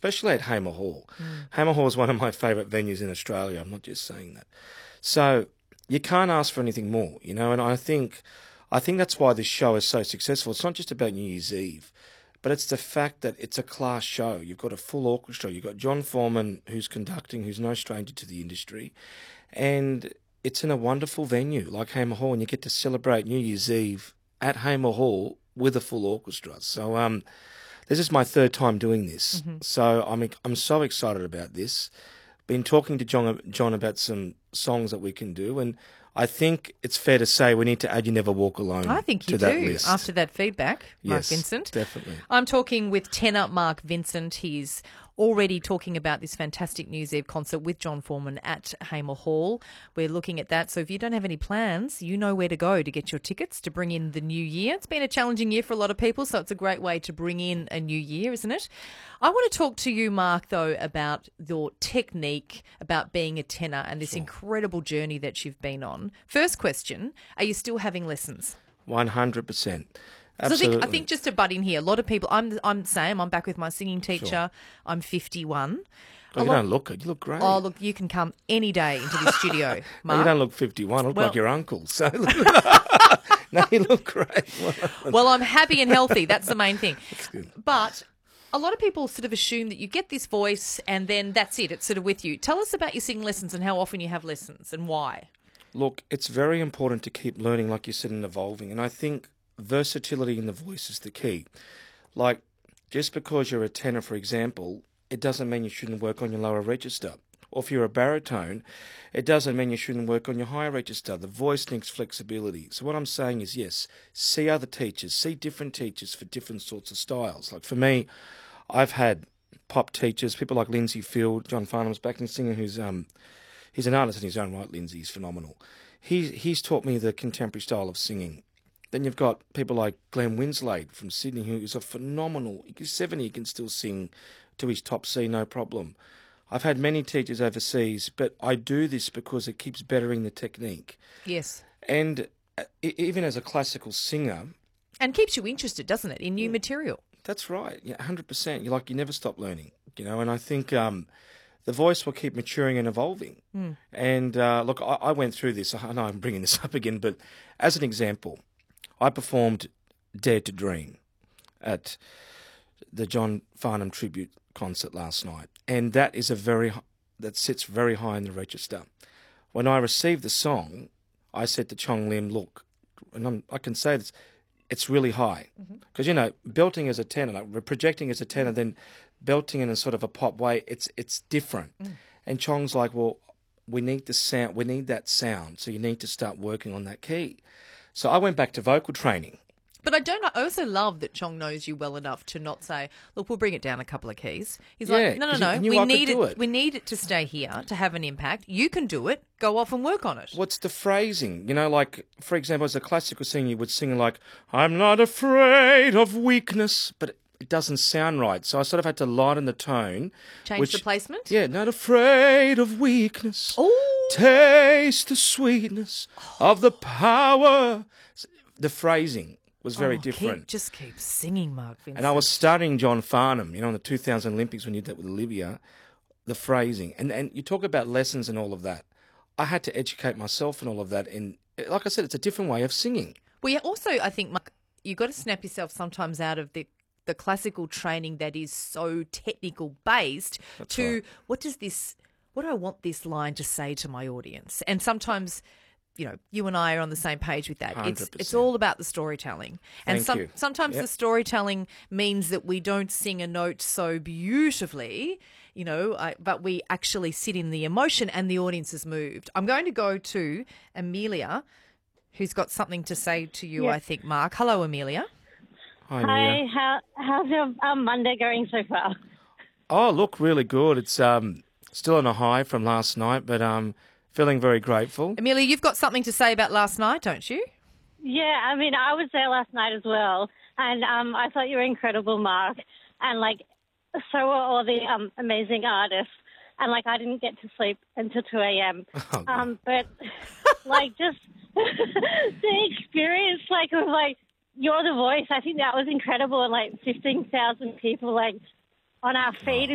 especially at Hamer Hall. Hamer Hall is one of my favourite venues in Australia. I'm not just saying that. So you can't ask for anything more, you know, and I think that's why this show is so successful. It's not just about New Year's Eve, but it's the fact that it's a class show. You've got a full orchestra. You've got John Foreman, who's conducting, who's no stranger to the industry, and it's in a wonderful venue like Hamer Hall, and you get to celebrate New Year's Eve at Hamer Hall with a full orchestra. So this is my third time doing this. So I'm so excited about this. Been talking to John about some songs that we can do, and I think it's fair to say we need to add You Never Walk Alone. I think you to that do, list. after that feedback, Mark Yes, Vincent. definitely. I'm talking with tenor Mark Vincent. He's already talking about this fantastic New Year's Eve concert with John Foreman at Hamer Hall. We're looking at that. So if you don't have any plans, you know where to go to get your tickets to bring in the new year. It's been a challenging year for a lot of people, so it's a great way to bring in a new year, isn't it? I want to talk to you, Mark, though, about your technique, about being a tenor and this incredible journey that you've been on. First question, are you still having lessons? 100%. So Absolutely. I think just to butt in here, a lot of people, I'm Sam, I'm back with my singing teacher. I'm 51. Oh, you don't look it. You look great. Oh, look, you can come any day into the studio, No, Mark. you don't look 51. You look Well- like your uncle. So no, you look great. Well, I'm happy and healthy. That's the main thing. That's good. But a lot of people sort of assume that you get this voice and then that's it. It's sort of with you. Tell us about your singing lessons and how often you have lessons and why. Look, it's very important to keep learning, like you said, and evolving. And I think versatility in the voice is the key. Like, just because you're a tenor, for example, it doesn't mean you shouldn't work on your lower register. Or if you're a baritone, it doesn't mean you shouldn't work on your higher register. The voice needs flexibility. So what I'm saying is, yes, see other teachers, see different teachers for different sorts of styles. Like for me, I've had pop teachers, people like Lindsay Field, John Farnham's backing singer, who's he's an artist in his own right. Lindsay's phenomenal. He's taught me the contemporary style of singing. Then you've got people like Glenn Winslade from Sydney, who is a phenomenal. He's 70, he can still sing to his top C, no problem. I've had many teachers overseas, but I do this because it keeps bettering the technique. Yes. And even as a classical singer, And keeps you interested, doesn't it, in new material? that's right. Yeah, 100%. You never stop learning, you know. And I think the voice will keep maturing and evolving. And look, I went through this. I know I'm bringing this up again, but as an example, I performed Dare to Dream at the John Farnham tribute concert last night, and that sits very high in the register. When I received the song, I said to Chong Lim, "Look," and I can say this, it's really high because you know, belting as a tenor, like projecting as a tenor, then belting in a sort of a pop way, it's different. And Chong's like, "Well, we need the sound, we need that sound, so you need to start working on that key." So I went back to vocal training. But I also love that Chong knows you well enough to not say, look, we'll bring it down a couple of keys. He's Yeah, like, no, 'cause he knew we I could need do it. it. We need it to stay here to have an impact. You can do it. Go off and work on it. What's the phrasing? You know, like, for example, as a classical singer, you would sing like, "I'm not afraid of weakness," but it doesn't sound right. So I sort of had to lighten the tone. Change the placement? Yeah, not afraid of weakness. Oh. Taste the sweetness of the power. The phrasing was very different. Just keep singing, Mark Vincent. And I was studying John Farnham, you know, in the 2000 Olympics when you did that with Olivia, the phrasing. And you talk about lessons and all of that. I had to educate myself and all of that. And like I said, it's a different way of singing. Well, yeah, also, I think, Mark, you've got to snap yourself sometimes out of the classical training that is so technical based to what do I want this line to say to my audience? And sometimes, you know, you and I are on the same page with that. 100%. It's all about the storytelling. And Thank you. sometimes the storytelling means that we don't sing a note so beautifully, you know, but we actually sit in the emotion and the audience is moved. I'm going to go to Amelia, who's got something to say to you, I think, Mark. Hello, Amelia. Hi, Hi, Mia. how's your Monday going so far? Oh, look, really good. It's still on a high from last night, but feeling very grateful. Amelia, you've got something to say about last night, don't you? Yeah, I mean, I was there last night as well, and I thought you were incredible, Mark, and, like, so were all the amazing artists, and, like, I didn't get to sleep until 2 a.m., but, like, just the experience, like, of, like, You're the Voice, I think that was incredible, and, like, 15,000 people, like, on our feet